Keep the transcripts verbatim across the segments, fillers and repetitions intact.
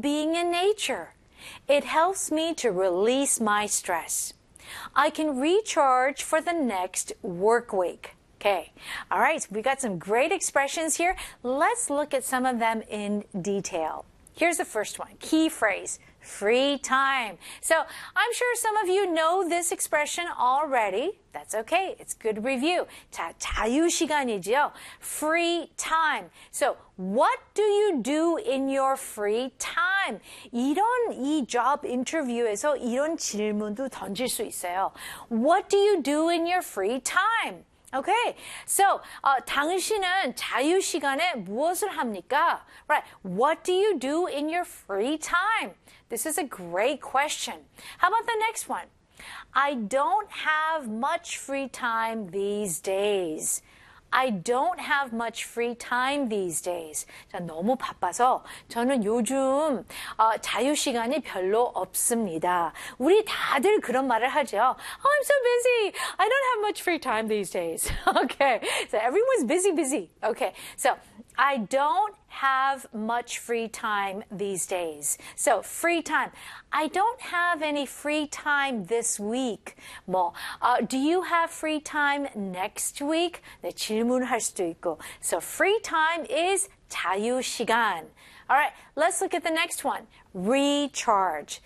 love being in nature. It helps me to release my stress. I can recharge for the next work week. Okay, all right, we got some great expressions here. Let's look at some of them in detail. Here's the first one, key phrase, free time. So I'm sure some of you know this expression already. That's okay, it's good review. 자, 자유시간이죠. Free time. So what do you do in your free time? 이런 이 job interview에서 이런 질문도 던질 수 있어요. What do you do in your free time? Okay, so uh, 당신은 자유 시간에 무엇을 합니까? Right, what do you do in your free time? This is a great question. How about the next one? I don't have much free time these days. I don't have much free time these days. 자, 너무 바빠서 저는 요즘 어, 자유 시간이 별로 없습니다. 우리 다들 그런 말을 하죠. Oh, I'm so busy. I don't have much free time these days. Okay, so everyone's busy, busy. Okay, so I don't have much free time these days. So free time. I don't have any free time this week. 뭐, uh, do you have free time next week? 네, 질문할 수도 있고. So free time is 자유 시간. All right, let's look at the next one. Recharge.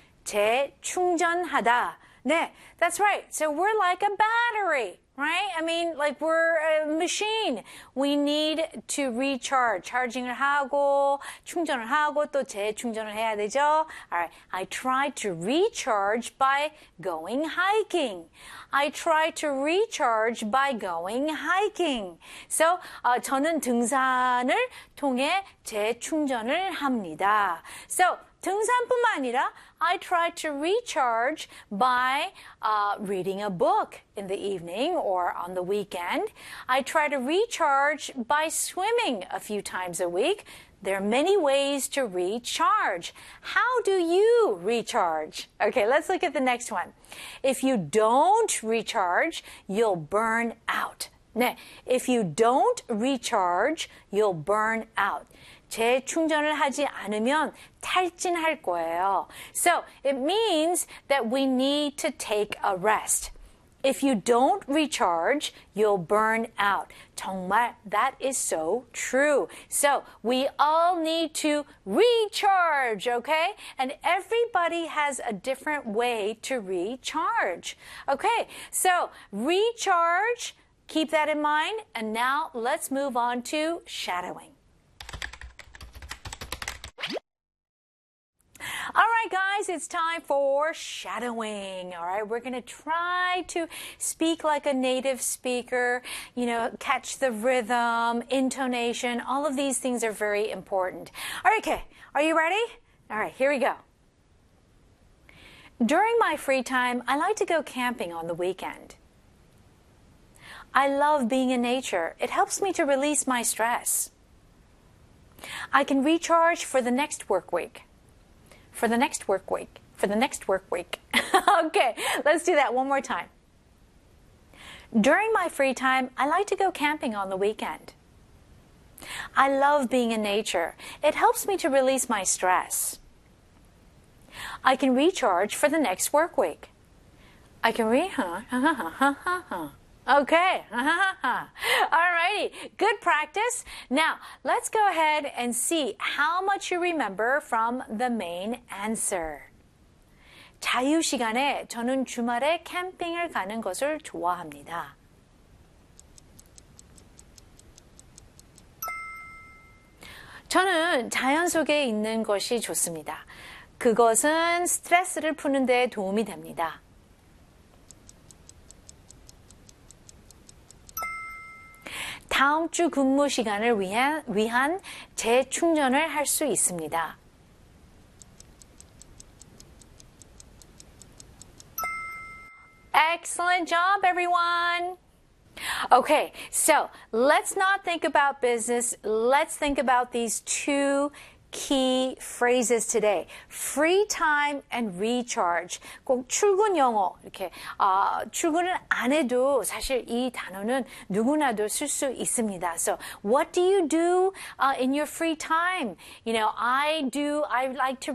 재충전하다. 네, that's right. So we're like a battery. Right? I mean, like we're a machine. We need to recharge. charging을 하고, 충전을 하고, 또 재충전을 해야 되죠? Alright. I try to recharge by going hiking. I try to recharge by going hiking. So, uh, 저는 등산을 통해 재충전을 합니다. So, 등산뿐만 아니라 I try to recharge by uh, reading a book in the evening or on the weekend. I try to recharge by swimming a few times a week. There are many ways to recharge. How do you recharge? Okay, let's look at the next one. If you don't recharge, you'll burn out. 네, if you don't recharge, you'll burn out. 재충전을 하지 않으면 탈진할 거예요. So it means that we need to take a rest. If you don't recharge, you'll burn out. 정말 that is so true. So we all need to recharge, okay? And everybody has a different way to recharge. Okay, so recharge, keep that in mind. And now let's move on to shadowing. All right, guys, it's time for shadowing. All right, we're going to try to speak like a native speaker, you know, catch the rhythm, intonation. All of these things are very important. All right, okay, are you ready? All right, here we go. During my free time, I like to go camping on the weekend. I love being in nature. It helps me to release my stress. I can recharge for the next work week. For the next work week. For the next work week. Okay, let's do that one more time. During my free time, I like to go camping on the weekend. I love being in nature. It helps me to release my stress. I can recharge for the next work week. I can re... Huh? Okay. Alrighty. Good practice. Now, let's go ahead and see how much you remember from the main answer. 자유 시간에 저는 주말에 캠핑을 가는 것을 좋아합니다. 저는 자연 속에 있는 것이 좋습니다. 그것은 스트레스를 푸는 데 도움이 됩니다. 다음 주 근무 시간을 위한, 위한 재충전을 할 수 있습니다. Excellent job, everyone! Okay, so let's not think about business. Let's think about these two key phrases today. Free time and recharge. 꼭 출근 영어 이렇게 어, 출근을 안 해도 사실 이 단어는 누구나도 쓸 수 있습니다. So, what do you do uh, in your free time? You know, I do. I like to